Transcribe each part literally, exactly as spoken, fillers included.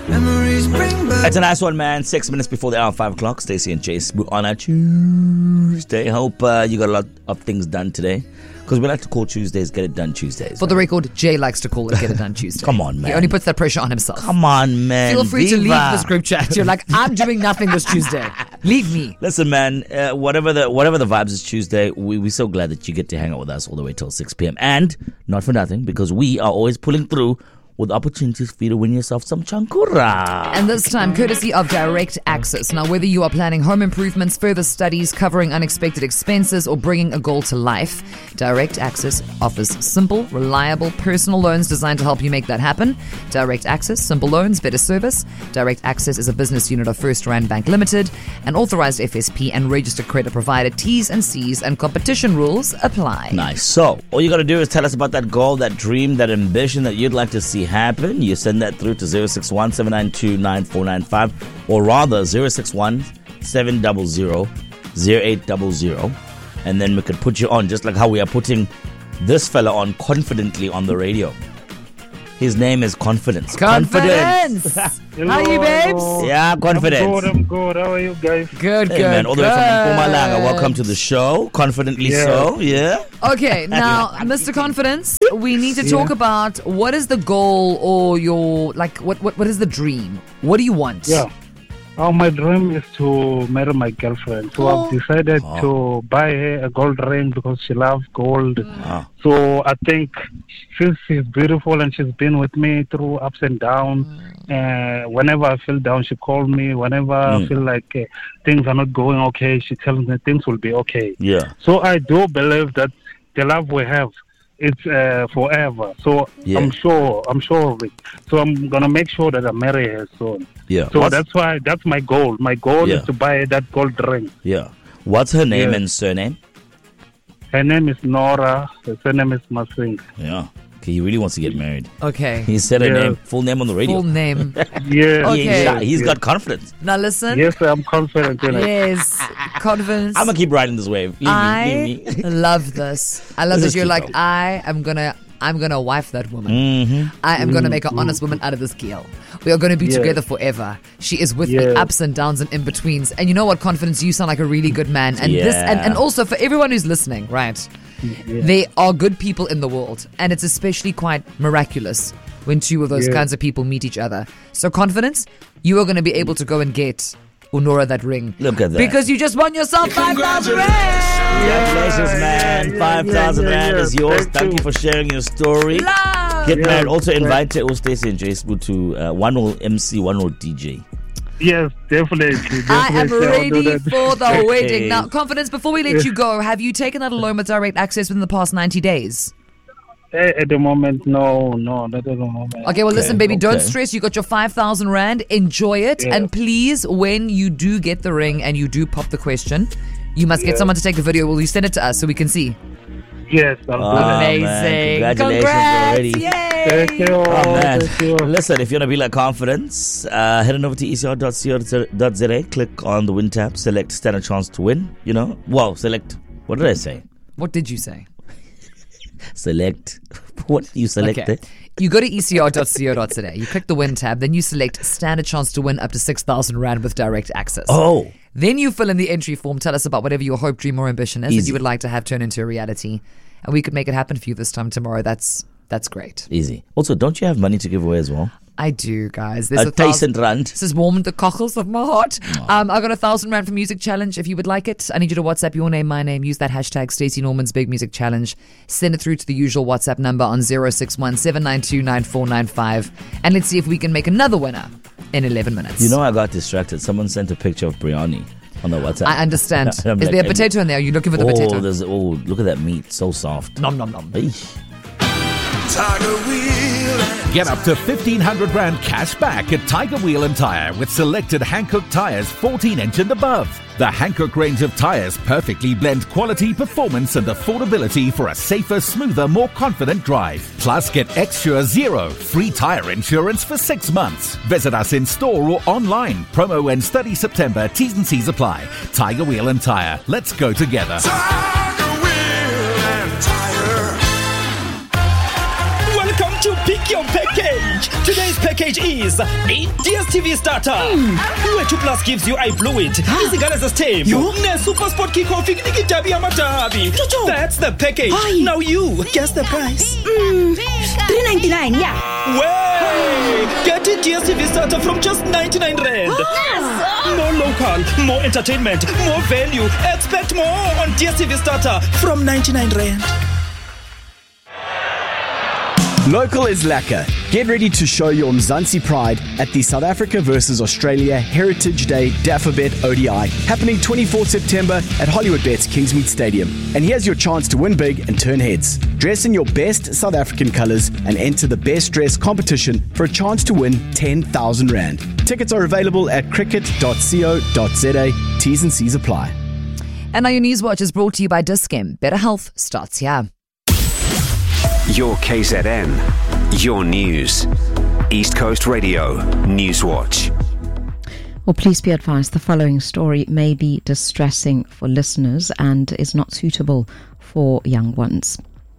Memories bring back. It's a nice one, man. Six minutes before the hour, five o'clock. Stacey and Chase on a Tuesday. Hope uh, you got a lot of things done today. Because we like to call Tuesdays, get it done Tuesdays. For the record, Jay likes to call it get it done Tuesday. Come on, man. He only puts that pressure on himself. Come on, man. Feel free Viva. to leave this group chat. You're like, I'm doing nothing this Tuesday. Leave me. Listen, man, uh, whatever the whatever the vibes is Tuesday, we, we're so glad that you get to hang out with us all the way till six p.m. And not for nothing, because we are always pulling through with opportunities for you to win yourself some chankura. And this time, courtesy of Direct Access. Now, whether you are planning home improvements, further studies, covering unexpected expenses, or bringing a goal to life, Direct Access offers simple, reliable, personal loans designed to help you make that happen. Direct Access, simple loans, better service. Direct Access is a business unit of First Rand Bank Limited, an authorized F S P and registered credit provider. T's and C's and competition rules apply. Nice. So, all you got to do is tell us about that goal, that dream, that ambition that you'd like to see happen. You send that through to zero six one, seven nine two, nine four nine five or rather zero six one, seven zero zero, zero eight zero zero, and then we could put you on just like how we are putting this fella on confidently on the radio. His name is Confidence. Confidence! Hello, How are you, babes? hello. Yeah, Confidence. I'm good, I'm good. How are you guys? Good, Hey good, man, all the way from good. Mpumalanga. Welcome to the show. Confidently Yeah. so, yeah. Okay, now, Mister Confidence, we need to talk Yeah. about what is the goal or your, like, what, what, what is the dream? What do you want? Yeah. Oh, my dream is to marry my girlfriend. So Oh. I've decided Oh. to buy her a gold ring because she loves gold. Ah. So I think since she's beautiful and she's been with me through ups and downs, uh, whenever I feel down, she calls me. Whenever Mm. I feel like uh, things are not going okay, she tells me things will be okay. Yeah. So I do believe that the love we have, it's uh, forever. So Yeah. I'm sure, I'm sure of it. So I'm gonna make sure that I marry her soon. Yeah. So What's- that's why that's my goal. My goal Yeah. is to buy that gold ring. Yeah. What's her name Yeah. and surname? Her name is Nora. Her surname is Masing. Yeah. Okay, he really wants to get married. Okay. He said her Yeah. name, full name on the radio. Full name. Yeah. Okay. He ain't shy. He's yeah. got confidence. Now listen. Yes, I'm confident in it. Yes. Confidence. I'm gonna keep riding this wave. Leave I me, leave me. love this. I love This that is you're cute, like, though. I am gonna I'm gonna wife that woman. Mm-hmm. I am gonna make an honest woman out of this girl. We are gonna be Yeah. together forever. She is with me Yeah. ups and downs and in-betweens. And you know what, Confidence, you sound like a really good man. And this and, Yeah. and also for everyone who's listening, right? There are good people in the world. And it's especially quite miraculous when two of those Yeah. kinds of people meet each other. So Confidence, you are gonna be able to go and get Honora that ring. Look at that. Because you just won yourself five thousand rand. Congratulations, man. yeah, five thousand yeah, yeah, rand yeah. is yours. Thank Thank you you. for sharing your story. Love. Get Yeah. married. Also invite uh, Stacey and Jace to uh, one will M C, one will D J. Yes, definitely. definitely. I am I'll do ready that. for the Okay. wedding. Now, Confidence, before we let you go, have you taken out a loan with Direct Access within the past ninety days? Eh, At the moment, no, no, not at the moment. Okay, well, Okay, listen, baby, don't okay. stress. You got your five thousand rand. Enjoy it. Yeah. And please, when you do get the ring and you do pop the question, you must get Yeah. someone to take a video. Will you send it to us so we can see? Yes, I'll do Ah, that. man, Amazing. congratulations Congrats. already. Yay. Thank you. Oh, man. Thank you. Listen, if you want to be like Confidence, uh, head on over to e c r dot co dot z a, click on the win tab, select stand a chance to win, you know. Well, select, what did I say? What did you say? Select, what do you select Okay. there? You go to e c r dot co dot z a. You click the win tab. Then you select stand a chance to win up to six thousand rand with Direct Access. Oh, Then you fill in the entry form. Tell us about whatever your hope, dream, or ambition is that Easy. you would like to have turn into a reality. And we could make it happen for you this time tomorrow. That's that's great. easy. Also, don't you have money to give away as well? I do, guys. There's A a thousand. decent rand. This has warmed the cockles of my heart. Um, I got a thousand rand for music challenge. If you would like it, I need you to WhatsApp your name, my name. Use that hashtag Stacey Norman's Big Music Challenge. Send it through to the usual WhatsApp number on zero six one, seven nine two, nine four nine five. And let's see if we can make another winner in eleven minutes. You know, I got distracted. Someone sent a picture of biryani on the WhatsApp. I understand. And I'm Is like, there a hey, potato in there? Are you looking for the oh, potato? there's, oh, look at that meat. So soft. Nom nom nom. Eesh. Tiger Wheel and Get up to fifteen hundred rand cash back at Tiger Wheel and Tire with selected Hankook tires fourteen inch and above. The Hankook range of tires perfectly blend quality, performance and affordability for a safer, smoother, more confident drive. Plus, get Xsure Zero, free tire insurance for six months. Visit us in store or online. Promo ends thirtieth September. T's and C's apply. Tiger Wheel and Tire. Let's go together. Tiger Wheel and Tire. Welcome to Pick Your Package. Today's package package is a D S T V starter. Where two plus gives you I blew it. Easy guys as tape. Ne super sport kickoff ikniki dabi amadabi. That's the package. Aye. Now you guess the price. Mm, three ninety-nine, yeah. Way! Get a D S T V starter from just ninety-nine rand. More local, more entertainment, more value. Expect more on D S T V starter from ninety-nine rand. Local is lekker. Get ready to show your Mzansi pride at the South Africa versus Australia Heritage Day Dafabet O D I, happening twenty-fourth September at Hollywoodbets Kingsmead Stadium. And here's your chance to win big and turn heads. Dress in your best South African colours and enter the best dress competition for a chance to win ten thousand rand. Tickets are available at cricket dot co dot za. T's and C's apply. And now your News Watch is brought to you by Dis-Chem. Better health starts here. Your K Z N, your news. East Coast Radio, News Watch. Well, please be advised the following story may be distressing for listeners and is not suitable for young ones.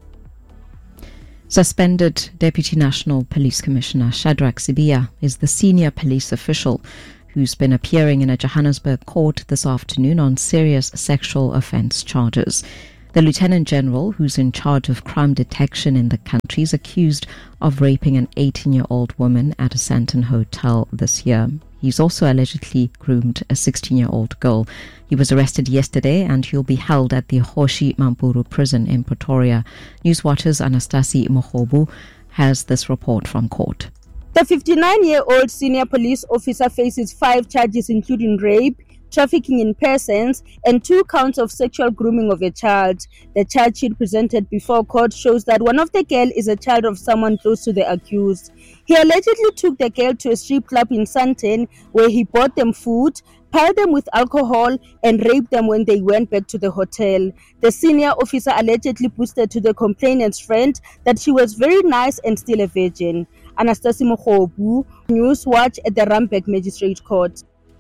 Suspended Deputy National Police Commissioner Shadrack Sibiya is the senior police official who's been appearing in a Johannesburg court this afternoon on serious sexual offence charges. The Lieutenant General, who's in charge of crime detection in the country, is accused of raping an eighteen-year-old woman at a Sandton hotel this year. He's also allegedly groomed a sixteen-year-old girl. He was arrested yesterday and he'll be held at the Hoshi Mampuru prison in Pretoria. Newswatch's Anastasi Mohobu has this report from court. The fifty-nine-year-old senior police officer faces five charges including rape, trafficking in persons, and two counts of sexual grooming of a child. The charge sheet presented before court shows that one of the girls is a child of someone close to the accused. He allegedly took the girl to a strip club in Sandton where he bought them food, piled them with alcohol, and raped them when they went back to the hotel. The senior officer allegedly boasted to the complainant's friend that she was very nice and still a virgin. Anastasi Mohobu, News Watch at the Randburg Magistrate Court.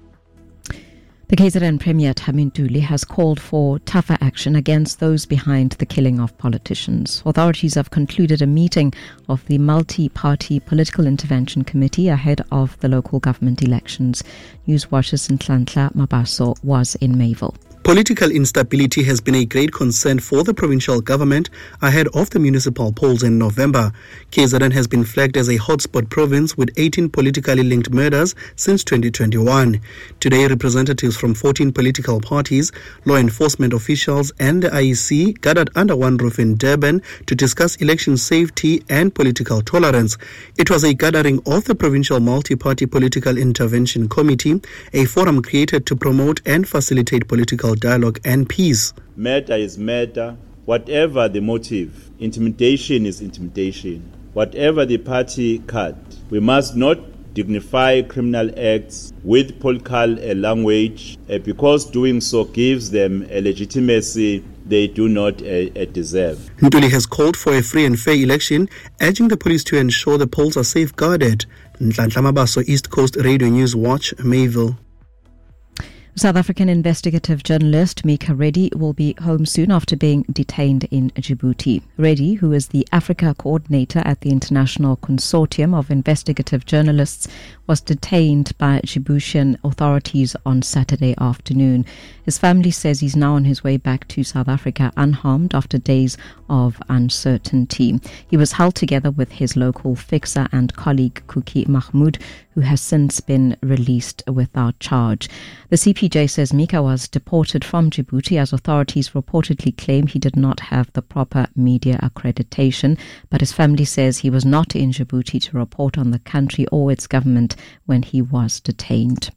The K Z N Premier Thabang Ntuli has called for tougher action against those behind the killing of politicians. Authorities have concluded a meeting of the multi-party political intervention committee ahead of the local government elections. Newswatch's Nhlanhla Mabaso was in Mayville. Political instability has been a great concern for the provincial government ahead of the municipal polls in November. K Z N has been flagged as a hotspot province with eighteen politically linked murders since twenty twenty-one. Today, representatives from fourteen political parties, law enforcement officials and the I E C gathered under one roof in Durban to discuss election safety and political tolerance. It was a gathering of the Provincial Multi-Party Political Intervention Committee, a forum created to promote and facilitate political dialogue and peace. Murder is murder. Whatever the motive, intimidation is intimidation. Whatever the party cut, we must not dignify criminal acts with political uh, language uh, because doing so gives them a legitimacy they do not uh, uh, deserve. Ntuli has called for a free and fair election, urging the police to ensure the polls are safeguarded. Nhlanhla Mabaso, East Coast Radio News Watch, Mayville. South African investigative journalist Mika Reddy will be home soon after being detained in Djibouti. Reddy, who is the Africa coordinator at the International Consortium of Investigative Journalists, was detained by Djiboutian authorities on Saturday afternoon. His family says he's now on his way back to South Africa unharmed after days of uncertainty. He was held together with his local fixer and colleague Kuki Mahmoud, who has since been released without charge. The C P J says Mika was deported from Djibouti as authorities reportedly claim he did not have the proper media accreditation, but his family says he was not in Djibouti to report on the country or its government when he was detained.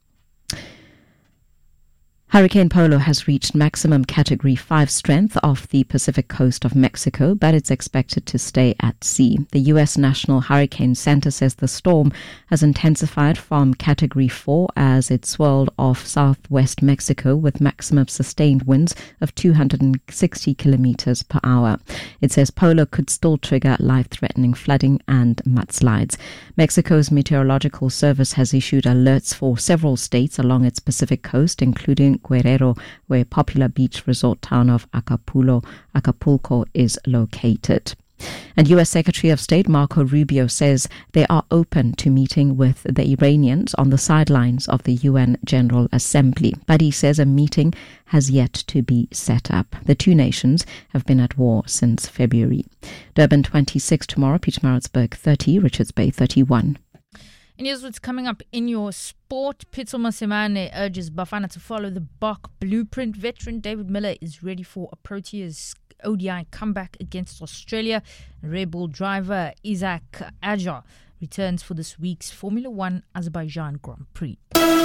Hurricane Polo has reached maximum Category five strength off the Pacific coast of Mexico, but it's expected to stay at sea. The U S National Hurricane Center says the storm has intensified from Category four as it swirled off southwest Mexico with maximum sustained winds of two hundred sixty kilometers per hour. It says Polo could still trigger life-threatening flooding and mudslides. Mexico's Meteorological Service has issued alerts for several states along its Pacific coast, including Guerrero, where popular beach resort town of Acapulco, Acapulco is located. And U S Secretary of State Marco Rubio says they are open to meeting with the Iranians on the sidelines of the U N General Assembly. But he says a meeting has yet to be set up. The two nations have been at war since February. Durban twenty-six tomorrow, Pietermaritzburg thirty, Richards Bay thirty-one. And here's what's coming up in your sport. Pitso Mosimane urges Bafana to follow the Bok blueprint. Veteran David Miller is ready for a Proteas O D I comeback against Australia. Red Bull driver Isaac Ajar returns for this week's Formula One Azerbaijan Grand Prix.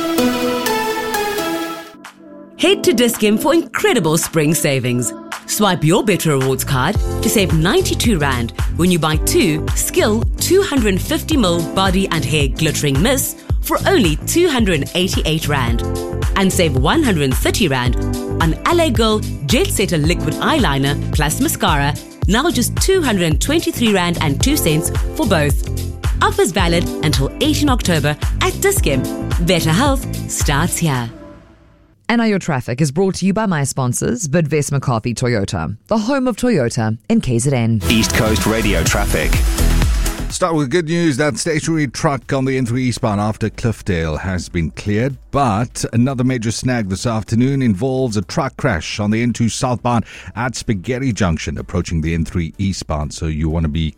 Head to Dis-Chem for incredible spring savings. Swipe your Better Rewards card to save ninety-two rand when you buy two Skill two hundred fifty milliliter body and hair glittering mists for only two hundred eighty-eight rand. And save one hundred thirty rand on L A Girl Jet Setter liquid eyeliner plus mascara, now just two hundred twenty-three rand and two cents for both. Offers valid until eighteenth October at Dis-Chem. Better health starts here. And Now Your Traffic is brought to you by my sponsors, Bidvest McCarthy Toyota, the home of Toyota in K Z N. East Coast Radio Traffic. Start with good news. That stationary truck on the N three eastbound after Cliffdale has been cleared. But another major snag this afternoon involves a truck crash on the N two southbound at Spaghetti Junction approaching the N three eastbound. So you want to be